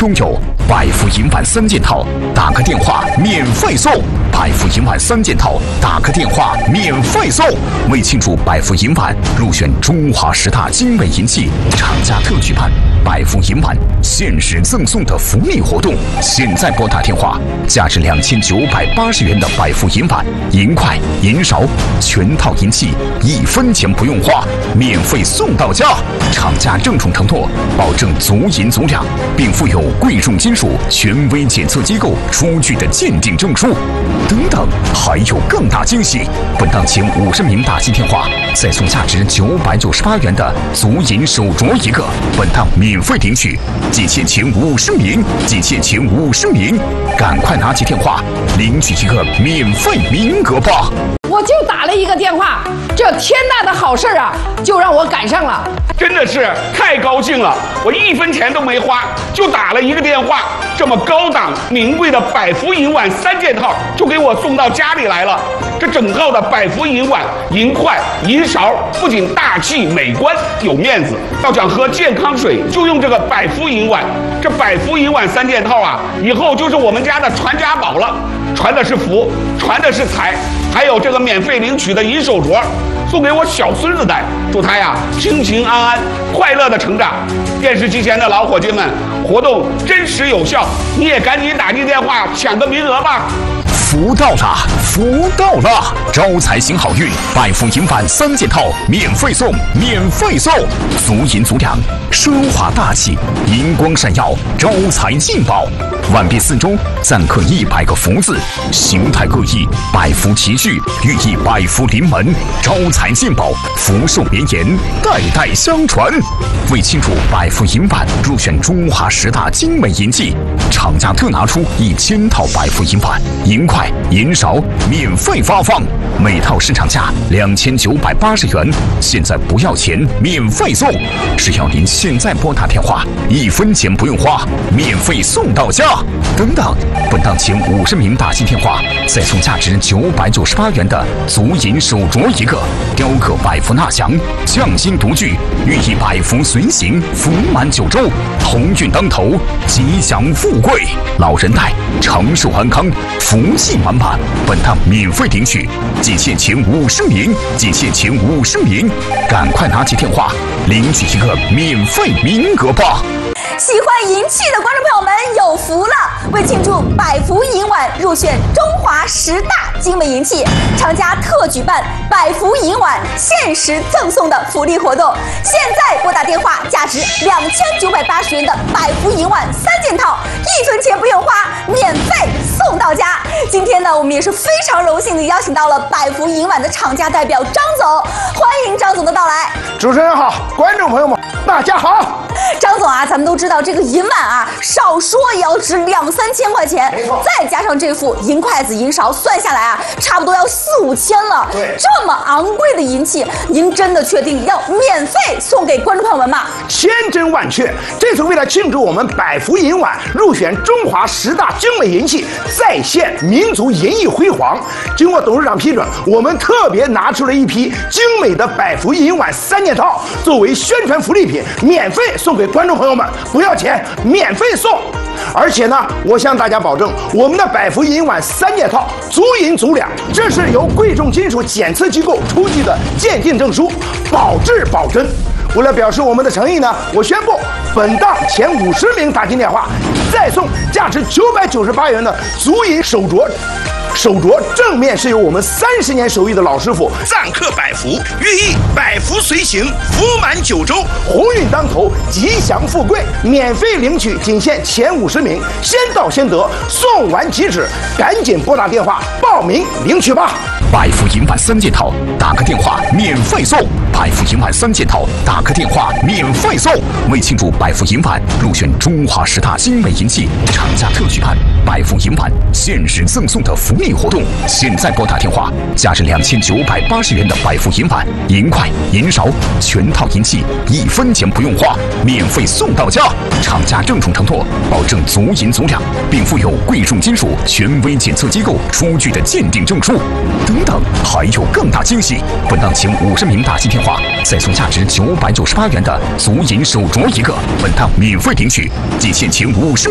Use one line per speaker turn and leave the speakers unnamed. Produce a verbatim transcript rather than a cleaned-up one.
拥有百福银碗三件套，打个电话免费送。百福银碗三件套，打个电话免费送。为庆祝百福银碗入选中华十大精美银器，厂家特举办百福银碗限时赠送的福利活动。现在拨打电话，价值两千九百八十元的百福银碗、银筷、银勺全套银器，一分钱不用花，免费送到家。厂家郑重承诺，保证足银足两，并附有贵重金属权威检测机构出具的鉴定证书。等等，还有更大惊喜！本档前五十名打进电话，再送价值九百九十八元的足银手镯一个。本档免费领取，仅限前五十名，仅限前五十名，赶快拿起电话领取一个免费名额吧！
我就打了一个电话，这天大的好事啊，就让我赶上了，
真的是太高兴了！我一分钱都没花，就打了一个电话，这么高档名贵的百福银碗三件套就给我送到家里来了。这整套的百福银碗、银筷、银勺，不仅大气美观有面子，要想喝健康水就用这个百福银碗。这百福银碗三件套啊，以后就是我们家的传家宝了，传的是福，传的是财。还有这个免费领取的银手镯，送给我小孙子戴，祝他呀平平安安、快乐的成长。电视机前的老伙计们，活动真实有效，你也赶紧打进电话抢个名额吧！
福到了，福到了！招财行好运，百福银碗三件套免费送，免费送！足银足两，奢华大气，银光闪耀，招财进宝。碗壁四周錾刻一百个福字，形态各异，百福齐聚，寓意百福临门，招财进宝，福寿绵延，代代相传。为庆祝百福银碗入选中华十大精美银器，厂家特拿出一千套百福银碗、银筷、银勺免费发放，每套市场价两千九百八十元，现在不要钱，免费送。只要您现在拨打电话，一分钱不用花，免费送到家。等等，本档前五十名打进电话，再送价值九百九十八元的足银手镯一个，雕刻百福纳祥，匠心独具，寓意百福随行，福满九州，鸿运当头，吉祥富贵，老人戴长寿安康，福气满满。本档免费领取，仅限前五十名，仅限前五十名，赶快拿起电话领取一个免费名额吧！
喜欢银器的观众朋友们有福了！为庆祝百福银碗入选中华十大精美银器，厂家特举办百福银碗限时赠送的福利活动。现在拨打电话，价值两千九百八十元的百福银碗三件套，一分钱不用花，免费送到家。今天呢，我们也是非常荣幸的邀请到了百福银碗的厂家代表张总，欢迎张总的到来。
主持人好，观众朋友们大家好。
张总啊，咱们都知道这个银碗啊，少说也要值两三千块钱，再加上这副银筷子、银勺，算下来啊，差不多要四五千了。
对，
这么昂贵的银器，您真的确定要免费送给观众朋友们吗？
千真万确，这次为了庆祝我们百福银碗入选中华十大精美银器，再现民族银艺辉煌，经过董事长批准，我们特别拿出了一批精美的百福银碗三件套，作为宣传福利品，免费送给观众朋友们，不要钱，免费送。而且呢，我向大家保证，我们的百福银碗三件套足银足两，这是由贵重金属检测机构出具的鉴定证书，保质保真。为了表示我们的诚意呢，我宣布本档前五十名打进电话，再送价值九百九十八元的足银手镯。手镯正面是由我们三十年手艺的老师傅錾刻百福，寓意百福随行，福满九州，鸿运当头，吉祥富贵。免费领取，仅限前五十名，先到先得，送完即止，赶紧拨打电话报名领取吧。
百福银碗三件套，打个电话免费送。百福银碗三件套，打个电话免费送。为庆祝百福银碗入选中华十大精美银器，厂家特举办百福银碗限时赠送的福利活动。现在拨打电话，价值两千九百八十元的百福银碗、银筷、银勺全套银器，一分钱不用花，免费送到家。厂家郑重承诺，保证足银足两，并附有贵重金属权威检测机构出具的鉴定证书。等等，还有更大惊喜！本档前五十名打进电话，再送价值九百九十八元的足银手镯一个。本档免费领取，仅限前五十。